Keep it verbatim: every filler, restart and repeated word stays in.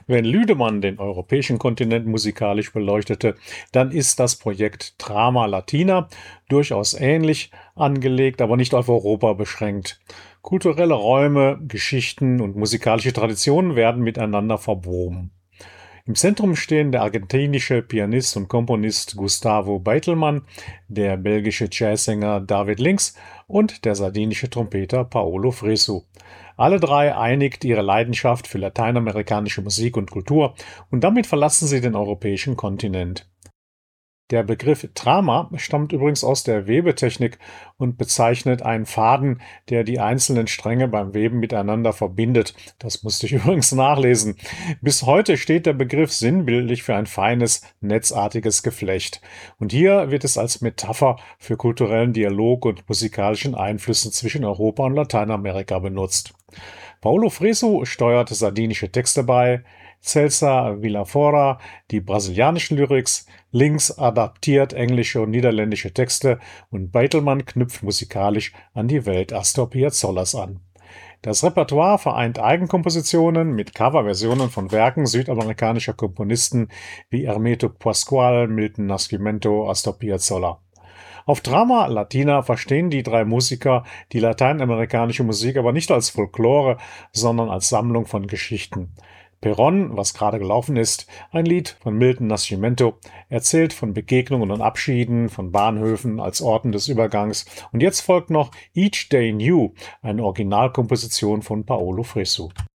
Wenn Lüdemann den europäischen Kontinent musikalisch beleuchtete, dann ist das Projekt Trama Latina durchaus ähnlich angelegt, aber nicht auf Europa beschränkt. Kulturelle Räume, Geschichten und musikalische Traditionen werden miteinander verwoben. Im Zentrum stehen der argentinische Pianist und Komponist Gustavo Beitelmann, der belgische Jazzsänger David Links und der sardinische Trompeter Paolo Fresu. Alle drei einigt ihre Leidenschaft für lateinamerikanische Musik und Kultur und damit verlassen sie den europäischen Kontinent. Der Begriff Trama stammt übrigens aus der Webetechnik und bezeichnet einen Faden, der die einzelnen Stränge beim Weben miteinander verbindet. Das musste ich übrigens nachlesen. Bis heute steht der Begriff sinnbildlich für ein feines, netzartiges Geflecht. Und hier wird es als Metapher für kulturellen Dialog und musikalischen Einflüssen zwischen Europa und Lateinamerika benutzt. Paulo Fresu steuert sardinische Texte bei, Celsa Villafora die brasilianischen Lyrics, Links adaptiert englische und niederländische Texte und Beitelmann knüpft musikalisch an die Welt Astor Piazzollers an. Das Repertoire vereint Eigenkompositionen mit Coverversionen von Werken südamerikanischer Komponisten wie Hermeto Pascual, Milton Nascimento, Astor Piazzolla. Auf Trama Latina verstehen die drei Musiker die lateinamerikanische Musik aber nicht als Folklore, sondern als Sammlung von Geschichten. Perón, was gerade gelaufen ist, ein Lied von Milton Nascimento, erzählt von Begegnungen und Abschieden, von Bahnhöfen als Orten des Übergangs. Und jetzt folgt noch Each Day New, eine Originalkomposition von Paolo Fresu.